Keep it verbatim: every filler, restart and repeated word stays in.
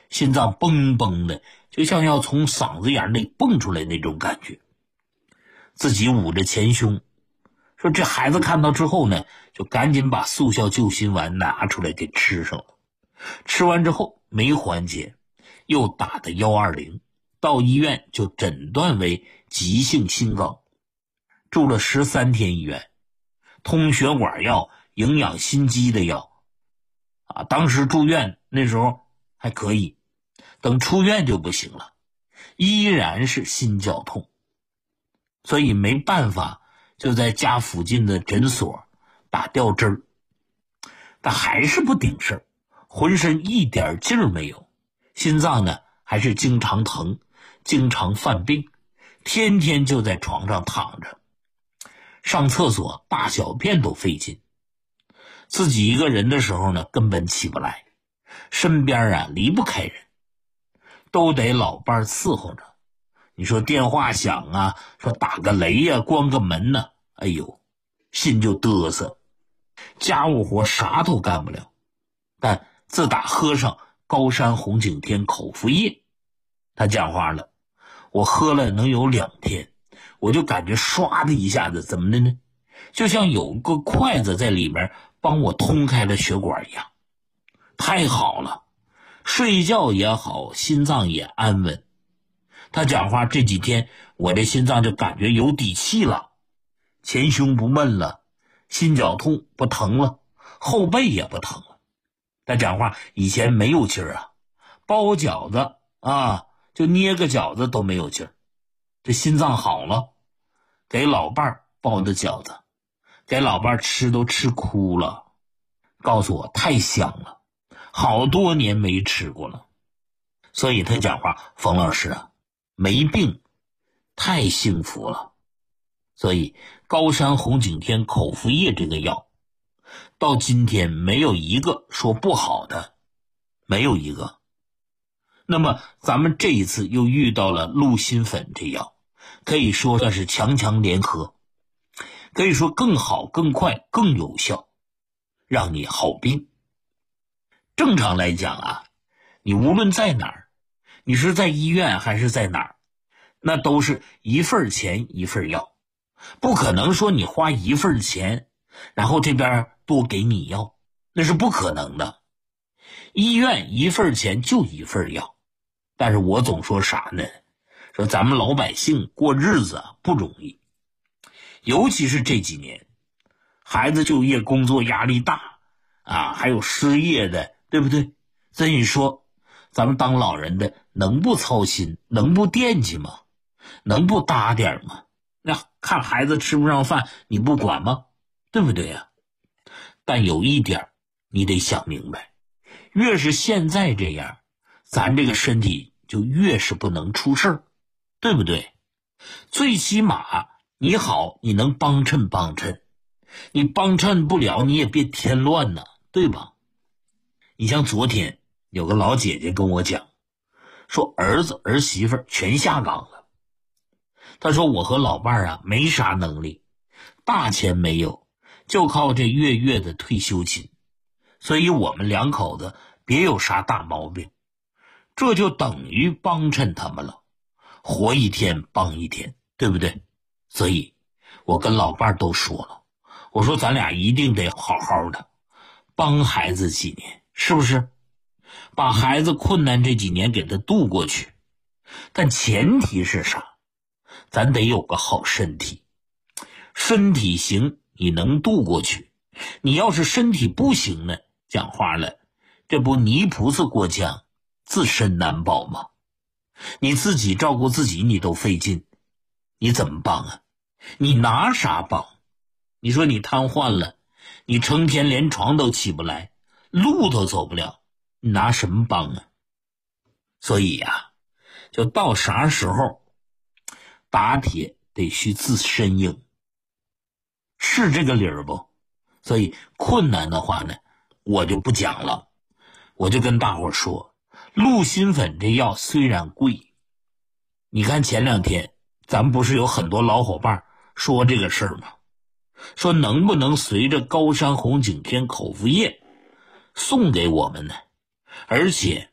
心脏嘣嘣的，就像要从嗓子眼里蹦出来那种感觉。自己捂着前胸，说这孩子看到之后呢，就赶紧把速效救心丸拿出来给吃上了。吃完之后没缓解，又打的一二零，到医院就诊断为急性心梗，住了十三天医院，通血管药、营养心肌的药啊，当时住院那时候还可以，等出院就不行了，依然是心绞痛，所以没办法，就在家附近的诊所打吊针儿，但还是不顶事儿，浑身一点劲儿没有，心脏呢还是经常疼，经常犯病，天天就在床上躺着，上厕所大小便都费劲，自己一个人的时候呢根本起不来，身边啊离不开人，都得老伴伺候着。你说电话响啊，说打个雷呀、啊，关个门呢、啊，哎呦，心就嘚瑟，家务活啥都干不了。但自打喝上高山红景天口服液，他讲话了，我喝了能有两天，我就感觉唰的一下子，怎么的呢？就像有个筷子在里面帮我通开了血管一样，太好了，睡觉也好，心脏也安稳。他讲话这几天，我这心脏就感觉有底气了，前胸不闷了，心绞痛不疼了，后背也不疼了。他讲话以前没有劲儿啊，包饺子啊，就捏个饺子都没有劲儿。这心脏好了，给老伴儿包的饺子，给老伴儿吃都吃哭了，告诉我太香了，好多年没吃过了。所以他讲话，冯老师啊，没病太幸福了。所以高山红景天口服液这个药到今天没有一个说不好的，没有一个。那么咱们这一次又遇到了鹿心粉这药，可以说算是强强联合，可以说更好更快更有效，让你好病。正常来讲啊，你无论在哪儿，你是在医院还是在哪儿，那都是一份钱一份药，不可能说你花一份钱然后这边多给你药，那是不可能的。医院一份钱就一份药，但是我总说啥呢？说咱们老百姓过日子不容易，尤其是这几年，孩子就业工作压力大啊，还有失业的，对不对？所以说咱们当老人的能不操心，能不惦记吗？能不搭点吗？那看孩子吃不上饭你不管吗？对不对呀、啊？但有一点你得想明白，越是现在这样，咱这个身体就越是不能出事儿，对不对？最起码你好，你能帮衬帮衬，你帮衬不了你也别添乱呢，对吧？你像昨天有个老姐姐跟我讲，说儿子儿媳妇全下岗了。她说我和老伴儿啊没啥能力，大钱没有，就靠这月月的退休金，所以我们两口子别有啥大毛病，这就等于帮衬他们了，活一天帮一天，对不对？所以我跟老伴儿都说了，我说咱俩一定得好好的帮孩子几年，是不是？把孩子困难这几年给他度过去，但前提是啥？咱得有个好身体，身体行你能度过去，你要是身体不行呢，讲话了，这不泥菩萨过江自身难保吗？你自己照顾自己你都费劲，你怎么帮啊？你拿啥帮？你说你瘫痪了，你成天连床都起不来，路都走不了，你拿什么帮啊？所以呀、啊，就到啥时候打铁得需自身硬，是这个理儿不？所以困难的话呢，我就不讲了，我就跟大伙说，鹿心粉这药虽然贵，你看前两天咱们不是有很多老伙伴说这个事儿吗？说能不能随着高山红景天口服液送给我们呢？而且